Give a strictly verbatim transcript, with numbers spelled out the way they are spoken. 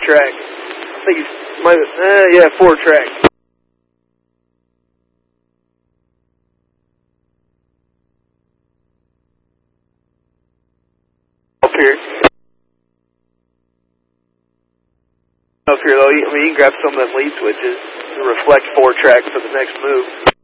track. I think he's, might have, uh, yeah, four track. Up here. Up here, though, I mean, you can grab some of them lead switches to reflect four track for the next move.